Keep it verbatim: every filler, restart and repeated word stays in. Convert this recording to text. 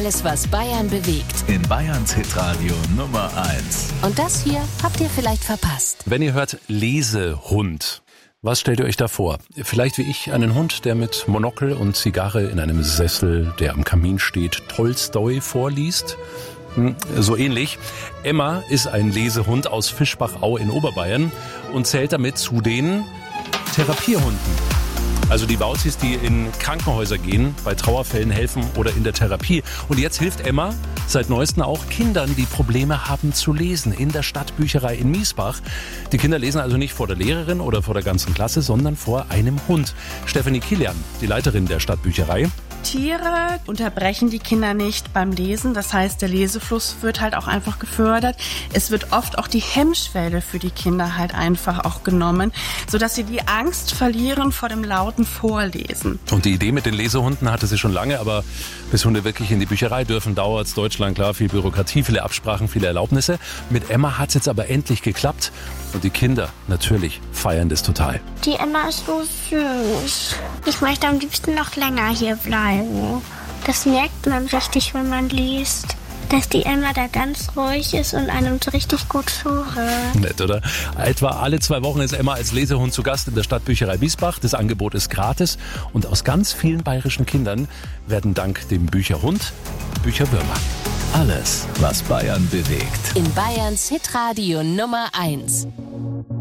Alles, was Bayern bewegt. In Bayerns Hitradio Nummer eins. Und das hier habt ihr vielleicht verpasst. Wenn ihr hört Lesehund, was stellt ihr euch da vor? Vielleicht wie ich einen Hund, der mit Monokel und Zigarre in einem Sessel, der am Kamin steht, Tolstoi vorliest? Hm, so ähnlich. Emma ist ein Lesehund aus Fischbachau in Oberbayern und zählt damit zu den Therapierhunden. Also die Wauzis, die in Krankenhäuser gehen, bei Trauerfällen helfen oder in der Therapie. Und jetzt hilft Emma seit Neuestem auch Kindern, die Probleme haben zu lesen, in der Stadtbücherei in Miesbach. Die Kinder lesen also nicht vor der Lehrerin oder vor der ganzen Klasse, sondern vor einem Hund. Stefanie Kilian, die Leiterin der Stadtbücherei. Tiere unterbrechen die Kinder nicht beim Lesen. Das heißt, der Lesefluss wird halt auch einfach gefördert. Es wird oft auch die Hemmschwelle für die Kinder halt einfach auch genommen, sodass sie die Angst verlieren vor dem lauten Vorlesen. Und die Idee mit den Lesehunden hatte sie schon lange, aber bis Hunde wirklich in die Bücherei dürfen, dauert es. Deutschland, klar, viel Bürokratie, viele Absprachen, viele Erlaubnisse. Mit Emma hat es jetzt aber endlich geklappt. Und die Kinder, natürlich, feiern das total. Die Emma ist so süß. Ich möchte am liebsten noch länger hier bleiben. Das merkt man richtig, wenn man liest, dass die Emma da ganz ruhig ist und einem so richtig gut zuhört. Nett, oder? Etwa alle zwei Wochen ist Emma als Lesehund zu Gast in der Stadtbücherei Miesbach. Das Angebot ist gratis und aus ganz vielen bayerischen Kindern werden dank dem Bücherhund Bücherwürmer. Alles, was Bayern bewegt. In Bayerns Hitradio Nummer eins.